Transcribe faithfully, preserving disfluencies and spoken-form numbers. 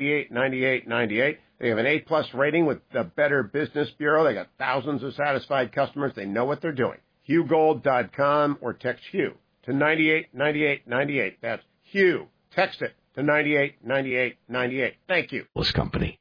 ninety-eight ninety-eight ninety-eight. They have an A-plus rating with the Better Business Bureau. They got thousands of satisfied customers. They know what they're doing. Hugh Gold dot com or text Hugh to ninety-eight ninety-eight ninety-eight. That's Hugh. Text it to ninety-eight ninety-eight ninety-eight. Thank you. This company.